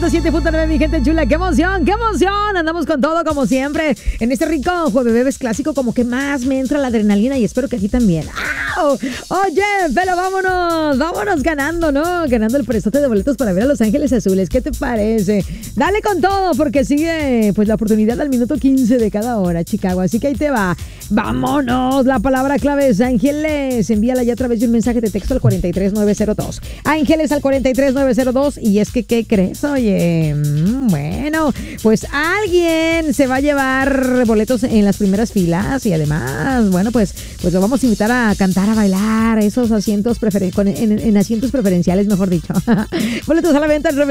107.9, mi gente chula. ¡Qué emoción! ¡Qué emoción! Andamos con todo como siempre. En este rico jueves clásico como que más me entra la adrenalina y espero que aquí también. ¡Au! Oye, pero vámonos ganando, ¿no? Ganando el prestote de boletos para ver a Los Ángeles Azules. ¿Qué te parece? Dale con todo porque sigue pues la oportunidad al minuto 15 de cada hora, Chicago. Así que ahí te va. ¡Vámonos! La palabra clave es Ángeles. Envíala ya a través de un mensaje de texto al 43902. Ángeles al 43902. Y es que, ¿qué crees? Oye, bueno, pues alguien se va a llevar boletos en las primeras filas y además, bueno, pues lo vamos a invitar a cantar, a bailar, esos asientos en asientos preferenciales, mejor dicho. Boletos a la venta